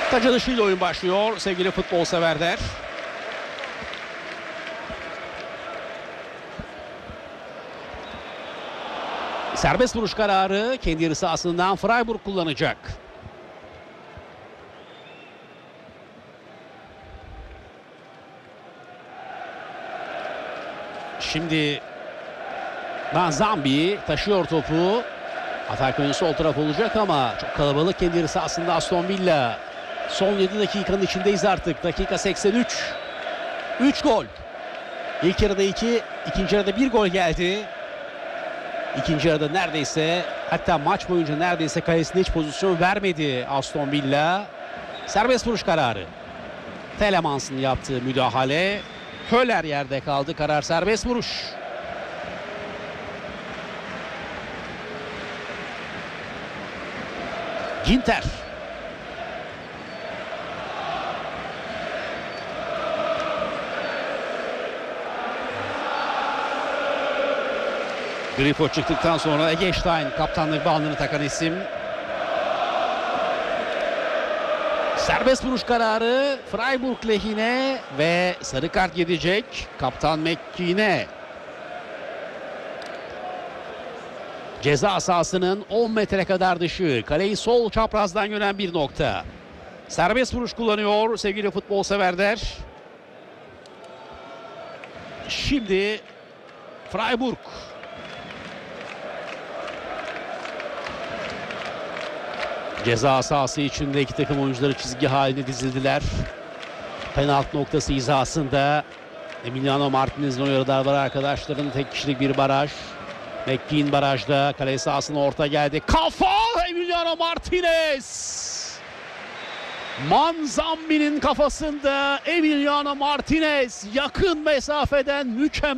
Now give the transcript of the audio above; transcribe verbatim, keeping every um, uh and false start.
Taca dışıyla oyun başlıyor sevgili futbol severler. Serbest vuruş kararı kendi yarı sahasından Freiburg kullanacak. Şimdi Manzambi taşıyor topu. Atak yönü sol taraf olacak ama çok kalabalık kendi yarı sahasında Aston Villa. Son yedi dakikanın içindeyiz artık. Dakika seksen üç. üç gol. İlk yarıda iki, ikinci yarıda bir gol geldi. İkinci yarıda neredeyse, hatta maç boyunca neredeyse kalesine hiç pozisyon vermedi Aston Villa. Serbest vuruş kararı. Telemans'ın yaptığı müdahale. Höller yerde kaldı. Karar serbest vuruş. Ginter. Grifo çıktıktan sonra Eggestein kaptanlık bandını takan isim. Serbest vuruş kararı Freiburg lehine ve sarı kart gidecek kaptan McKean'e. Ceza sahasının on metre kadar dışı, kaleyi sol çaprazdan yönen bir nokta. Serbest vuruş kullanıyor sevgili futbol severler. Şimdi Freiburg. Ceza sahası içinde iki takım oyuncuları çizgi halinde dizildiler. Penaltı noktası hizasında Emiliano Martinez'in o yarıda var arkadaşların, tek kişilik bir baraj. McKean barajda, kale sahasına orta geldi. Kafa Emiliano Martinez. Manzambi'nin kafasında Emiliano Martinez yakın mesafeden mükemmel.